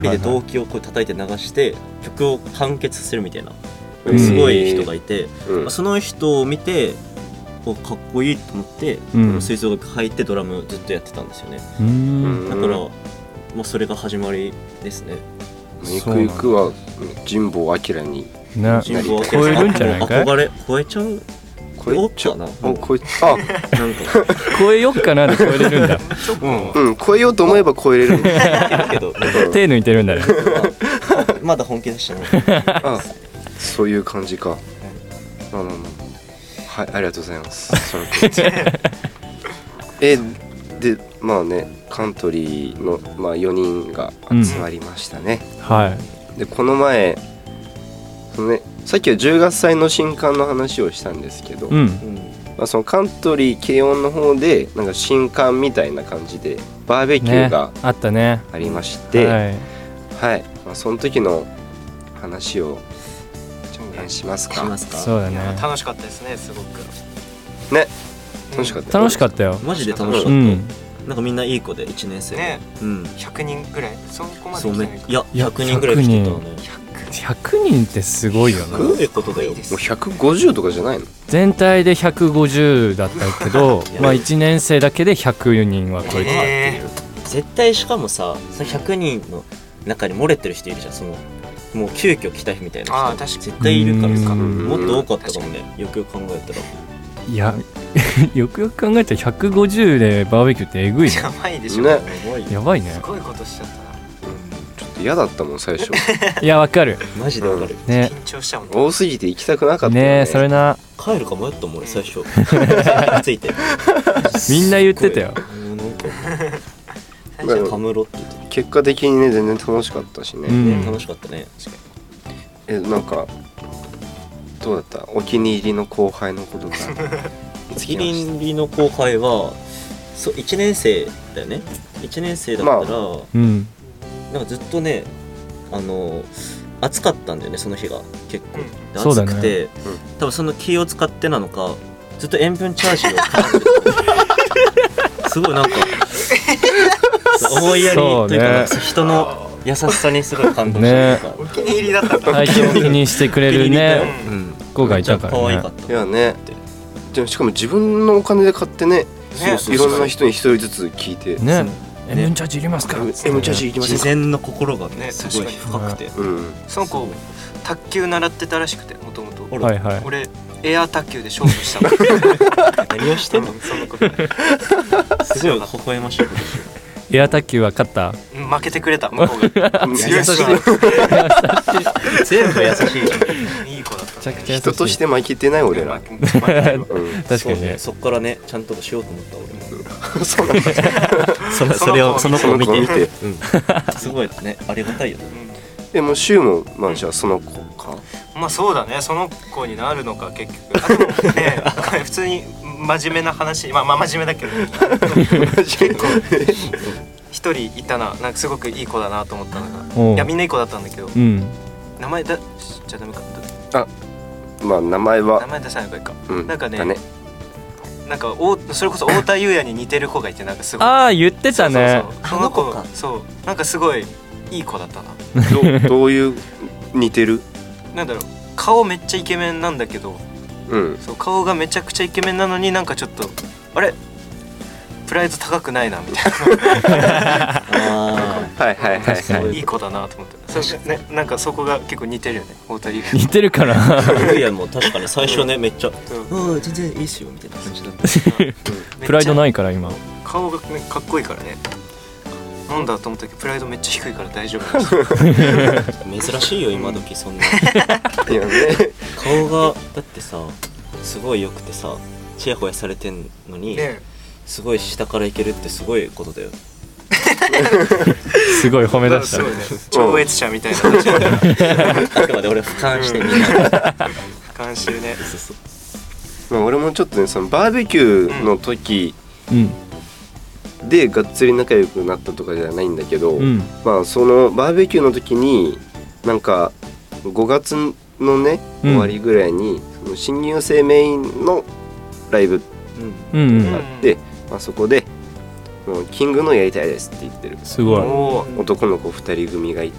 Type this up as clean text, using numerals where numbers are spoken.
で動機をこう叩いて流して曲を完結するみたいなすごい人がいて、その人を見てかっこいいと思って、吹奏楽入ってドラムずっとやってたんですよね。だからもうそれが始まりですね。 ゆくゆくは神保明にな超えるんじゃないかい。 憧れ超えちゃう超えようかな。なんか超えよっかなで超えれるんだ。 超えようと思えば超えれるんだけど手抜いてるんだね。 まだ本気出してない。 そういう感じか。はい、ありがとうございます。でまあねカントリーの、4人が集まりましたね。 はい。 でこの前さっきは10月祭の新刊の話をしたんですけど、そのカントリー軽音の方でなんか新刊みたいな感じでバーベキューがあったね。 ありまして、はい、その時の話をお願いしますか。 そうだね。 楽しかったですね、すごくね。楽しかった。 楽しかったよ。 マジで楽しかった。なんかみんないい子で1年生ね。100人ぐらいそこまで来てないか。 いや100人ぐらい来てたね。 100人ってすごいよな。 どういうことだよ。もう 150とかじゃないの？ 全体で150だったけど1年生だけで100人は超えてた。絶対しかもさ100人の中に漏れてる人いるじゃん。そのもう急遽来た日みたいな人絶対いるからさ、もっと多かったかもね。よくよく考えたら。 いやよくよく考えたら150でバーベキューってえぐいね。 やばいでしょ。 やばいね。 すごいことしちゃったな。 ちょっと嫌だったもん最初。 いやわかる。 マジでわかる。 ね。 緊張しちゃうもん。多すぎて行きたくなかったね。それな。 帰るか迷ったもん俺最初。ついて。 みんな言ってたよ。 なんかたむろって言って。 結果的にね全然楽しかったしね。 楽しかったね。 なんかどうだった？お気に入りの後輩のことが。 お気に入りの後輩は1年生だよね。1年生だったら、なんかずっとね暑かったんだよねその日が結構。暑くて、多分その気を使ってなのかずっと塩分チャージを絡んですごいなんか思いやりというか人の優しさにすごい感動してる。 お気に入りだったんだ。 体調気にしてくれるね子がいたからね。 可愛かった。 いやね。しかも自分のお金で買ってね、いろんな人に一人ずつ聞いてね。Mチャージいりますか？ M チャージいりますか？ 自然の心がねすごい深くて。 その子卓球習ってたらしくてもともと。俺エア卓球で勝負したの。 何をしてんの？ その子。 すごい微笑ましいことしてる。 エア卓球は勝った？ 負けてくれた向こうが。 優しい。全部優しい。 いい子だった。 人として負けてない俺ら。 確かにね。 そっからねちゃんとしようと思った俺も。それをその子を見て。すごいねありがたいよね。 でもシュウもじゃあその子か。 まあそうだね、その子になるのか結局。でもね普通に真面目な話、まあ真面目だけど結構一人いたな、なんかすごくいい子だなと思ったのが、いやみんないい子だったんだけど、名前出しちゃダメかった。 まあ名前出さない方がいいか。なんかね、なんかそれこそ太田裕也に似てる子がいて、なんかすごい言ってたね。 その子そうなんかすごいいい子だったな。 どういう似てる？ なんだろう、顔めっちゃイケメンなんだけど、そう顔がめちゃくちゃイケメンなのになんかちょっとあれプライド高くないなみたいな。いい子だなと思って。そうね、なんかそこが結構似てるよね、太田裕也。 似てるかな。 裕也も確かに最初ねめっちゃ全然いいっすよみたいな感じだった。 プライドないから今。 顔がねかっこいいからね。なんだと思ったけどプライドめっちゃ低いから大丈夫。 珍しいよ今時そんな。顔がだってさすごい良くてさチヤホヤされてんのに、すごい下からいけるってすごいことだよ。 すごい褒め出した。 超越者みたいな。 あくまで俺俯瞰してみんな。俯瞰してるね。 俺もちょっとねそのバーベキューの時でがっつり仲良くなったとかじゃないんだけど、まあそのバーベキューの時になんか5月のね終わりぐらいにその新入生メインのライブがあって、そこでもうキングのやりたいですって言ってる。 すごい。 男の子2人組がい